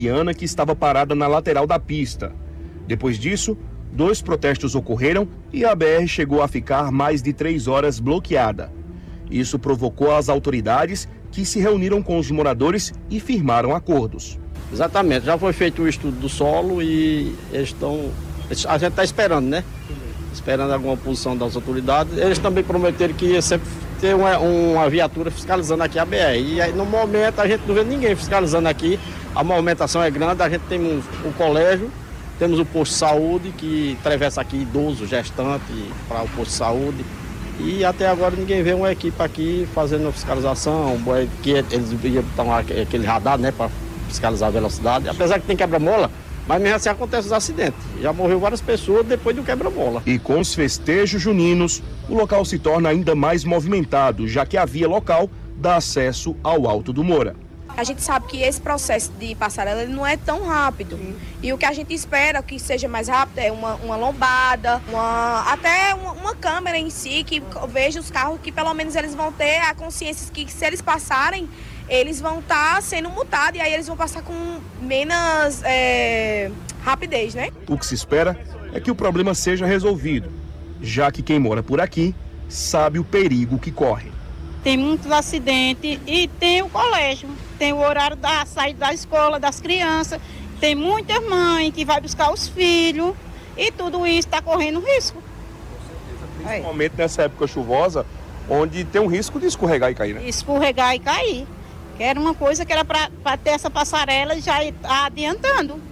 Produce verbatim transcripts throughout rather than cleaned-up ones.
Ana, que estava parada na lateral da pista. Depois disso, dois protestos ocorreram e a B R chegou a ficar mais de três horas bloqueada. Isso provocou as autoridades, que se reuniram com os moradores e firmaram acordos. Exatamente, já foi feito o estudo do solo e eles estão... A gente está esperando, né? Esperando alguma posição das autoridades. Eles também prometeram que ia sempre ter uma, uma viatura fiscalizando aqui a B R. E aí, no momento, a gente não vê ninguém fiscalizando aqui. A movimentação é grande, a gente tem um, um colégio, temos o posto de saúde, que atravessa aqui idoso, gestante, para o posto de saúde. E até agora ninguém vê uma equipe aqui fazendo a fiscalização, que eles iam botar aquele radar, né, para fiscalizar a velocidade. Apesar que tem quebra-mola, mas mesmo assim acontece os acidentes. Já morreu várias pessoas depois do quebra-mola. E com os festejos juninos, o local se torna ainda mais movimentado, já que a via local dá acesso ao Alto do Moura. A gente sabe que esse processo de passarela ele não é tão rápido. Sim. E o que a gente espera que seja mais rápido é uma, uma lombada, uma, até uma, uma câmera em si, que veja os carros, que pelo menos eles vão ter a consciência que se eles passarem, eles vão estar tá sendo multados e aí eles vão passar com menos é, rapidez, né? O que se espera é que o problema seja resolvido, já que quem mora por aqui sabe o perigo que corre. Tem muitos acidentes e tem o colégio, tem o horário da saída da escola, das crianças, tem muita mãe que vai buscar os filhos e tudo isso está correndo risco. Principalmente nessa época chuvosa, onde tem um risco de escorregar e cair, né? Escorregar e cair, que era uma coisa que era para ter essa passarela e já está adiantando.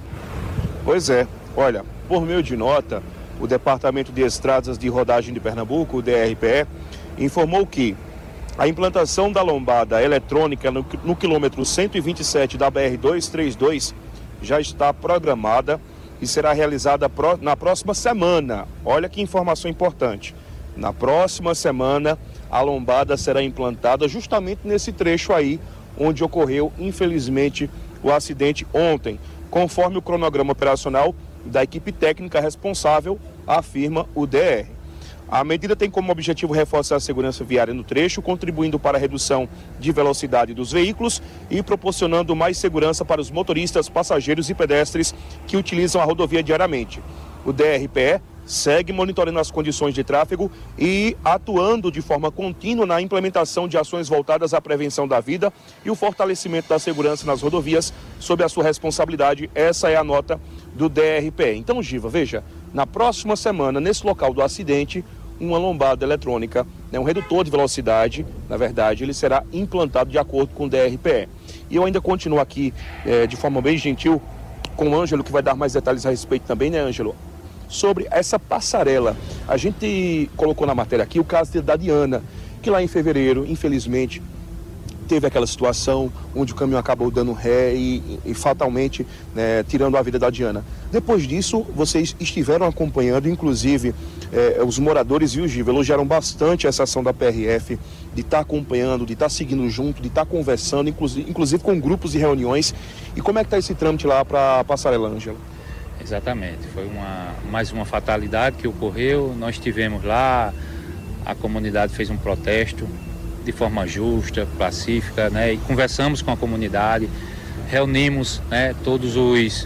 Pois é, olha, por meio de nota, o Departamento de Estradas de Rodagem de Pernambuco, o D R P E, informou que a implantação da lombada eletrônica no, no quilômetro cento e vinte e sete da B R duzentos e trinta e dois já está programada e será realizada pro, na próxima semana. Olha que informação importante. Na próxima semana, a lombada será implantada justamente nesse trecho aí, onde ocorreu, infelizmente, o acidente ontem, conforme o cronograma operacional da equipe técnica responsável, afirma o D R. A medida tem como objetivo reforçar a segurança viária no trecho, contribuindo para a redução de velocidade dos veículos e proporcionando mais segurança para os motoristas, passageiros e pedestres que utilizam a rodovia diariamente. O D R P E segue monitorando as condições de tráfego e atuando de forma contínua na implementação de ações voltadas à prevenção da vida e o fortalecimento da segurança nas rodovias sob a sua responsabilidade. Essa é a nota do D R P E. Então, Giva, veja, na próxima semana, nesse local do acidente, uma lombada eletrônica, né, um redutor de velocidade, na verdade, ele será implantado de acordo com o D R P E. E eu ainda continuo aqui é, de forma bem gentil com o Ângelo, que vai dar mais detalhes a respeito também, né, Ângelo? Sobre essa passarela. A gente colocou na matéria aqui o caso da Diana, que lá em fevereiro, infelizmente, teve aquela situação onde o caminhão acabou dando ré e, e fatalmente, né, tirando a vida da Diana. Depois disso, vocês estiveram acompanhando, inclusive, eh, os moradores e o Giva elogiaram bastante essa ação da P R F, de estar tá acompanhando, de estar tá seguindo junto, de estar tá conversando, inclusive, inclusive com grupos de reuniões. E como é que está esse trâmite lá para a passarela, Ângela? Exatamente, foi uma, mais uma fatalidade que ocorreu, nós estivemos lá, a comunidade fez um protesto de forma justa, pacífica, né, e conversamos com a comunidade, reunimos, né, todos os,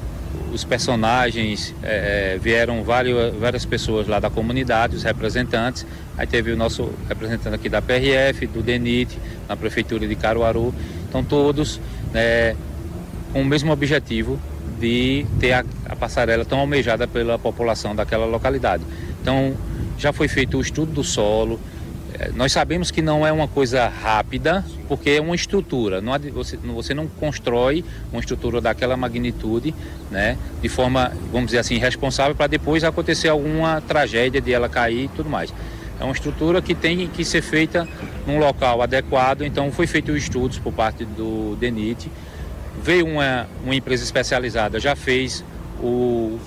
os personagens, é, vieram várias, várias pessoas lá da comunidade, os representantes, aí teve o nosso representante aqui da P R F, do D N I T, na prefeitura de Caruaru, então todos, né, com o mesmo objetivo de ter a, a passarela tão almejada pela população daquela localidade. Então já foi feito o estudo do solo. Nós sabemos que não é uma coisa rápida, porque é uma estrutura. Não, você, você não constrói uma estrutura daquela magnitude, né, de forma, vamos dizer assim, irresponsável, para depois acontecer alguma tragédia de ela cair e tudo mais. É uma estrutura que tem que ser feita num local adequado, então foi feito os estudos por parte do D N I T. Veio uma, uma empresa especializada, já fez o,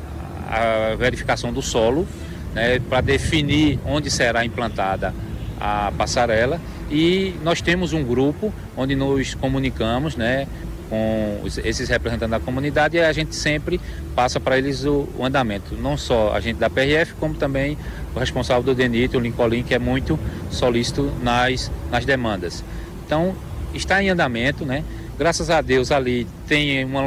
a verificação do solo, né, para definir onde será implantada a passarela, e nós temos um grupo onde nos comunicamos, né, com os, esses representantes da comunidade, e a gente sempre passa para eles o, o andamento, não só a gente da P R F, como também o responsável do D N I T, o Lincoln, que é muito solícito nas, nas demandas. Então, está em andamento, né? Graças a Deus ali tem uma